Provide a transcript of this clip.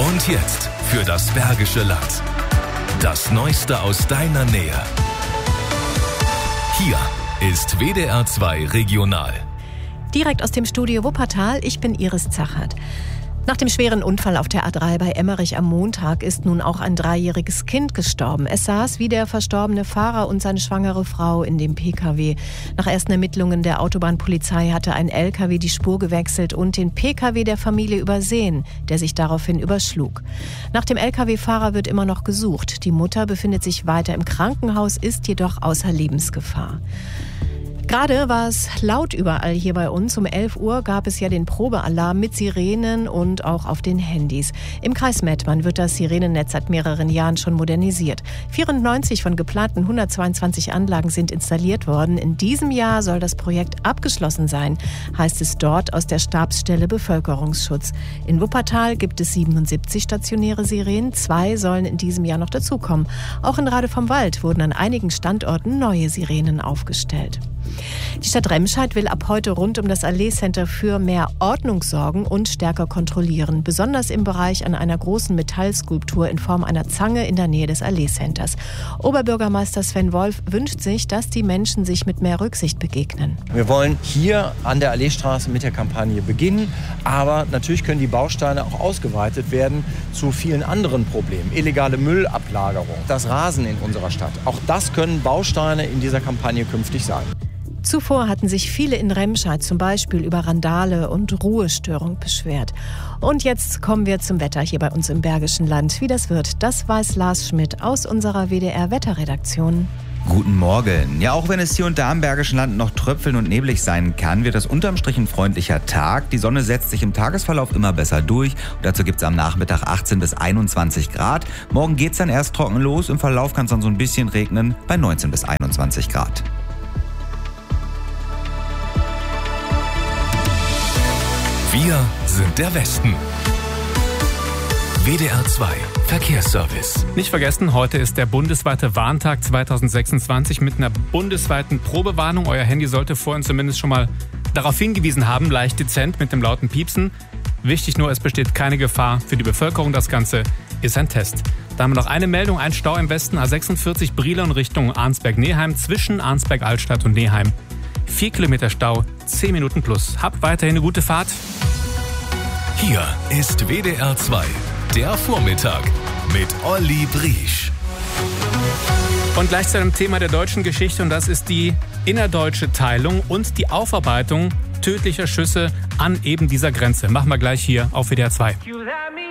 Und jetzt für das Bergische Land. Das Neueste aus deiner Nähe. Hier ist WDR 2 Regional. Direkt aus dem Studio Wuppertal, ich bin Iris Zachert. Nach dem schweren Unfall auf der A3 bei Emmerich am Montag ist nun auch ein 3-jähriges Kind gestorben. Es saß wie der verstorbene Fahrer und seine schwangere Frau in dem Pkw. Nach ersten Ermittlungen der Autobahnpolizei hatte ein LKW die Spur gewechselt und den Pkw der Familie übersehen, der sich daraufhin überschlug. Nach dem LKW-Fahrer wird immer noch gesucht. Die Mutter befindet sich weiter im Krankenhaus, ist jedoch außer Lebensgefahr. Gerade war es laut überall hier bei uns. Um 11 Uhr gab es ja den Probealarm mit Sirenen und auch auf den Handys. Im Kreis Mettmann wird das Sirenennetz seit mehreren Jahren schon modernisiert. 94 von geplanten 122 Anlagen sind installiert worden. In diesem Jahr soll das Projekt abgeschlossen sein, heißt es dort aus der Stabsstelle Bevölkerungsschutz. In Wuppertal gibt es 77 stationäre Sirenen. 2 sollen in diesem Jahr noch dazukommen. Auch in Rade vom Wald wurden an einigen Standorten neue Sirenen aufgestellt. Die Stadt Remscheid will ab heute rund um das Allee-Center für mehr Ordnung sorgen und stärker kontrollieren. Besonders im Bereich an einer großen Metallskulptur in Form einer Zange in der Nähe des Allee-Centers. Oberbürgermeister Sven Wolf wünscht sich, dass die Menschen sich mit mehr Rücksicht begegnen. Wir wollen hier an der Alleestraße mit der Kampagne beginnen. Aber natürlich können die Bausteine auch ausgeweitet werden zu vielen anderen Problemen. Illegale Müllablagerung, das Rasen in unserer Stadt. Auch das können Bausteine in dieser Kampagne künftig sein. Zuvor hatten sich viele in Remscheid zum Beispiel über Randale und Ruhestörung beschwert. Und jetzt kommen wir zum Wetter hier bei uns im Bergischen Land. Wie das wird, das weiß Lars Schmidt aus unserer WDR-Wetterredaktion. Guten Morgen. Ja, auch wenn es hier und da im Bergischen Land noch tröpfeln und neblig sein kann, wird das unterm Strich ein freundlicher Tag. Die Sonne setzt sich im Tagesverlauf immer besser durch. Und dazu gibt es am Nachmittag 18 bis 21 Grad. Morgen geht es dann erst trocken los. Im Verlauf kann es dann so ein bisschen regnen bei 19 bis 21 Grad. Wir sind der Westen. WDR 2 Verkehrsservice. Nicht vergessen, heute ist der bundesweite Warntag 2026 mit einer bundesweiten Probewarnung. Euer Handy sollte vorhin zumindest schon mal darauf hingewiesen haben, leicht dezent mit dem lauten Piepsen. Wichtig nur, es besteht keine Gefahr für die Bevölkerung. Das Ganze ist ein Test. Da haben wir noch eine Meldung, ein Stau im Westen, A46 Brilon Richtung Arnsberg-Neheim, zwischen Arnsberg-Altstadt und Neheim. 4 Kilometer Stau, 10 Minuten plus. Habt weiterhin eine gute Fahrt. Hier ist WDR 2, der Vormittag mit Olli Briesch. Und gleich zu einem Thema der deutschen Geschichte, und das ist die innerdeutsche Teilung und die Aufarbeitung tödlicher Schüsse an eben dieser Grenze. Machen wir gleich hier auf WDR 2.